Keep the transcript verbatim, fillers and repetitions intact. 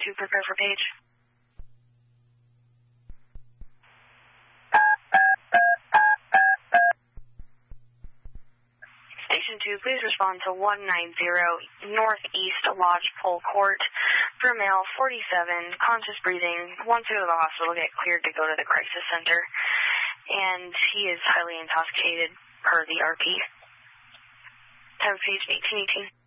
two, prepare for page. Station two, please respond to one nine zero Northeast Lodgepole Court for male forty-seven, conscious breathing, wants to go to the hospital, get cleared to go to the crisis center, and he is highly intoxicated per the R P. Have page eighteen eighteen.